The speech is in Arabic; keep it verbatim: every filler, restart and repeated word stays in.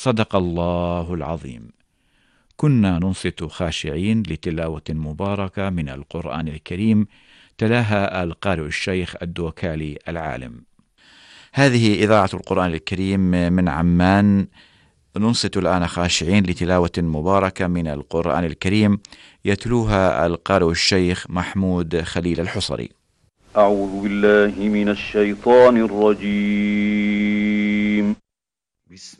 صدق الله العظيم. كنا ننصت خاشعين لتلاوة مباركة من القرآن الكريم، تلاها القارئ الشيخ الدوكالي العالم. هذه إذاعة القرآن الكريم من عمان. ننصت الآن خاشعين لتلاوة مباركة من القرآن الكريم، يتلوها القارئ الشيخ محمود خليل الحصري. أعوذ بالله من الشيطان الرجيم. بسم